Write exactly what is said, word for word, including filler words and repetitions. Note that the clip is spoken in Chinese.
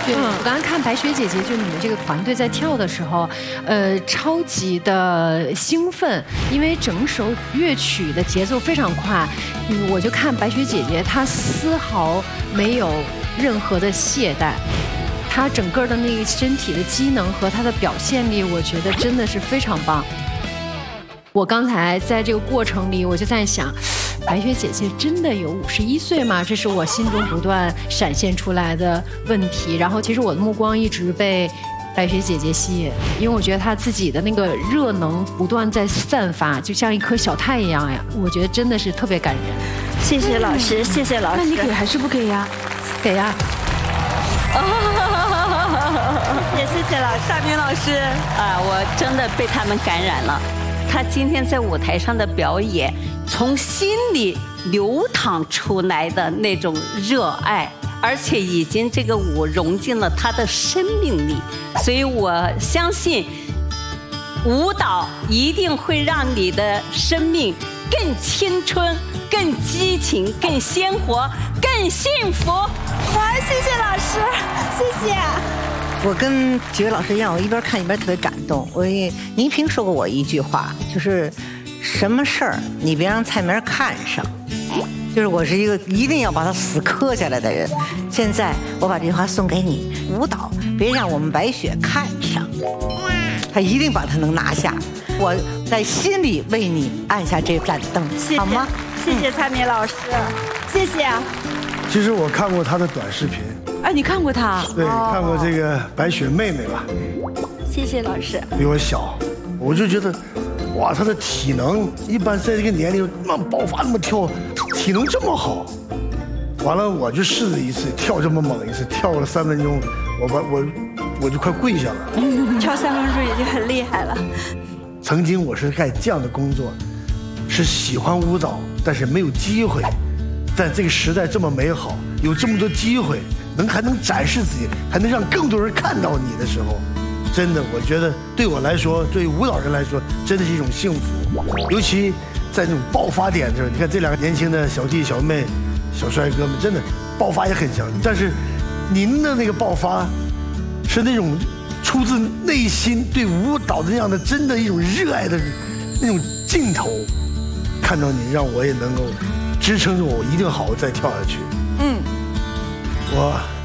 对，我刚刚看白雪姐姐，就你们这个团队在跳的时候，呃，超级的兴奋，因为整首乐曲的节奏非常快。嗯，我就看白雪姐姐，她丝毫没有任何的懈怠，她整个的那个身体的机能和她的表现力，我觉得真的是非常棒。我刚才在这个过程里，我就在想，白雪姐姐真的有五十一岁吗？这是我心中不断闪现出来的问题。然后，其实我的目光一直被白雪姐姐吸引，因为我觉得她自己的那个热能不断在散发，就像一颗小太阳呀。我觉得真的是特别感人。 谢谢老师，谢谢老师。 那你给还是不给呀？ 给呀。 谢谢谢谢老师，大明老师啊，我真的被他们感染了。他今天在舞台上的表演，从心里流淌出来的那种热爱，而且已经这个舞融进了他的生命力，所以我相信，舞蹈一定会让你的生命更青春、更激情、更鲜活、更幸福。好，谢谢老师，谢谢。 我跟几位老师一样，我一边看一边特别感动。我倪萍说过我一句话，就是什么事儿你别让蔡明看上，就是我是一个一定要把它死磕下来的人。现在我把这句话送给你，舞蹈别让我们白雪看上，他一定把它能拿下。我在心里为你按下这盏灯，好吗？ 谢谢蔡明老师，谢谢。 其实我看过他的短视频。 哎，你看过他？ 对，看过这个白雪妹妹吧。 谢谢老师。 比我小，我就觉得，哇，她的体能一般在这个年龄那么爆发那么跳，体能这么好。完了，我就试了一次跳这么猛一次，跳了三分钟，我把我我就快跪下了。 跳三分钟已经很厉害了。 曾经我是干这样的工作，是喜欢舞蹈，但是没有机会。但这个时代这么美好，有这么多机会。能还能展示自己，还能让更多人看到你的时候，真的，我觉得对我来说，对舞蹈人来说，真的是一种幸福。尤其在那种爆发点的时候，你看这两个年轻的小弟小妹、小帅哥们，真的爆发也很强。但是您的那个爆发，是那种出自内心对舞蹈的那样的真的一种热爱的那种劲头。看到你，让我也能够支撑着我，我一定好好再跳下去。嗯。我